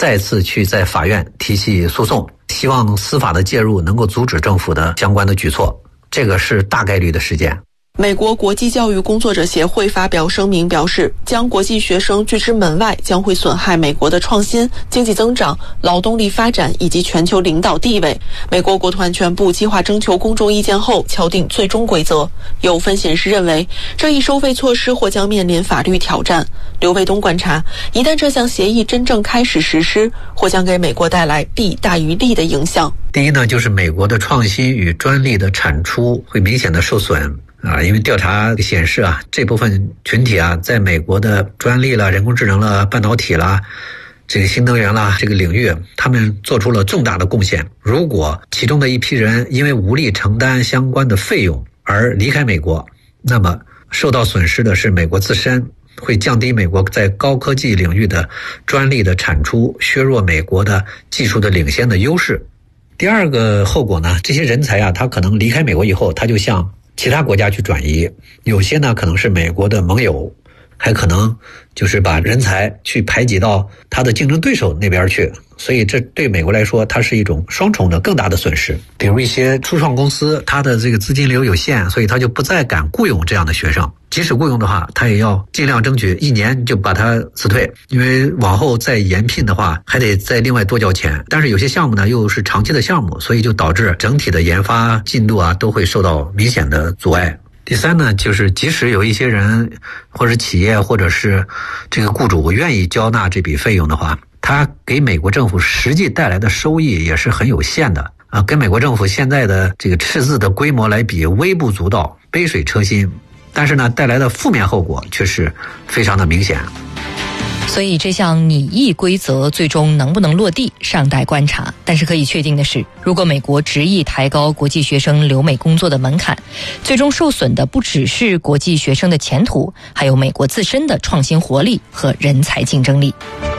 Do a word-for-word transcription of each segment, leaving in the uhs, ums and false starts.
再次去在法院提起诉讼，希望司法的介入能够阻止政府的相关的举措，这个是大概率的事件。 美国国际教育工作者协会发表声明表示，将国际学生拒之门外将会损害美国的创新、经济增长、劳动力发展以及全球领导地位。美国国土安全部计划征求公众意见后敲定最终规则。有分析人士认为，这一收费措施或将面临法律挑战。刘卫东观察，一旦这项协议真正开始实施，或将给美国带来弊大于利的影响。 第一呢，就是美国的创新与专利的产出会明显的受损。啊，因为调查显示啊，这部分群体啊，在美国的专利啦、人工智能啦、半导体啦、这个新能源啦这个领域，他们做出了重大的贡献。如果其中的一批人因为无力承担相关的费用而离开美国，那么受到损失的是美国自身，会降低美国在高科技领域的专利的产出，削弱美国的技术的领先的优势。第二个后果呢，这些人才啊，他可能离开美国以后，他就向其他国家去转移，有些呢可能是美国的盟友，还可能就是把人才去排挤到他的竞争对手那边去，所以这对美国来说，它是一种双重的更大的损失。比如一些初创公司，它的这个资金流有限，所以他就不再敢雇佣这样的学生，即使雇佣的话，他也要尽量争取一年就把他辞退，因为往后再延聘的话还得再另外多交钱。但是有些项目呢又是长期的项目，所以就导致整体的研发进度啊都会受到明显的阻碍。第三呢，就是即使有一些人或者企业或者是这个雇主愿意交纳这笔费用的话，他给美国政府实际带来的收益也是很有限的啊，跟美国政府现在的这个赤字的规模来比，微不足道，杯水车薪。但是呢，带来的负面后果却是非常的明显。 所以这项拟议规则最终能不能落地尚待观察，但是可以确定的是，如果美国执意抬高国际学生留美工作的门槛，最终受损的不只是国际学生的前途，还有美国自身的创新活力和人才竞争力。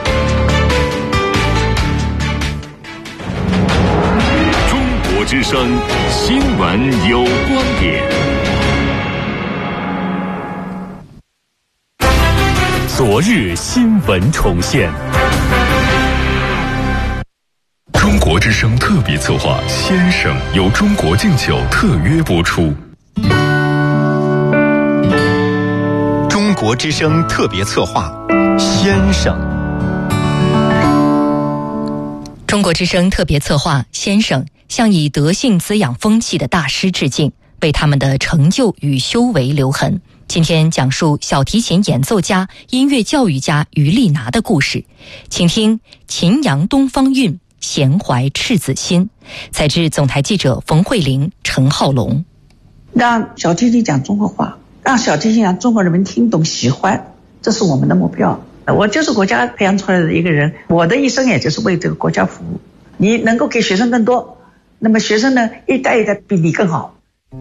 中国之声新闻有观点。昨日新闻重现。中国之声特别策划《先生》由中国敬酒特约播出。 中国之声特别策划《先生》。 中国之声特别策划《先生》向以德性滋养风气的大师致敬，为他们的成就与修为留痕。今天讲述小提琴演奏家、音乐教育家于丽娜的故事，请听秦阳东方韵，闲怀赤子心。采自总台记者冯慧玲、陈浩龙。 让小提琴讲中国话，让小提琴让中国人民听懂喜欢，这是我们的目标。我就是国家培养出来的一个人，我的一生也就是为这个国家服务。你能够给学生更多，那么学生呢一代一代比你更好。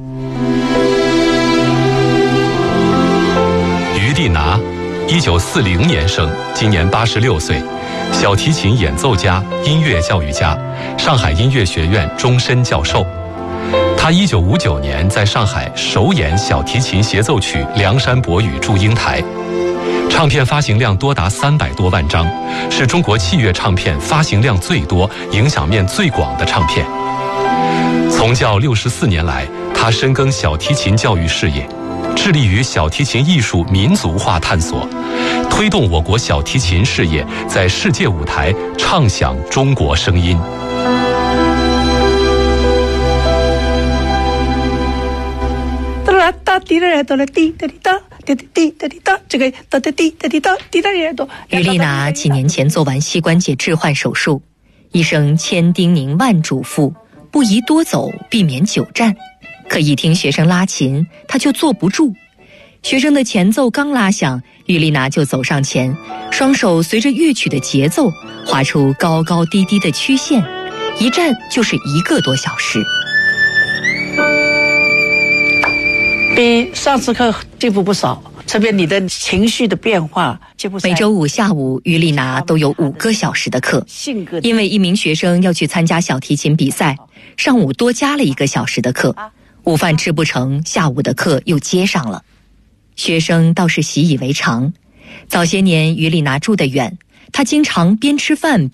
于丽娜，一九四零年生，今年八十六岁，小提琴演奏家、音乐教育家，上海音乐学院终身教授。他一九五九年在上海首演小提琴协奏曲《梁山伯与祝英台》，唱片发行量多达三百多万张，是中国器乐唱片发行量最多、影响面最广的唱片。从教六十四年来，他深耕小提琴教育事业，致力于小提琴艺术民族化探索，推动我国小提琴事业在世界舞台唱响中国声音。 哒哒滴啦哒啦滴哒滴哒滴滴哒滴哒，这个哒哒滴哒滴哒滴哒滴哒。 于丽娜几年前做完膝关节置换手术，医生千叮咛万嘱咐，不宜多走，避免久站。可一听学生拉琴，她就坐不住。学生的前奏刚拉响，于丽娜就走上前，双手随着乐曲的节奏画出高高低低的曲线，一站就是一个多小时。 比上次课进步不少，特别你的情绪的变化。 每周五下午，于丽娜都有五个小时的课，因为一名学生要去参加小提琴比赛，上午多加了一个小时的课，午饭吃不成，下午的课又接上了。学生倒是习以为常。早些年，于丽娜住得远，她经常边吃饭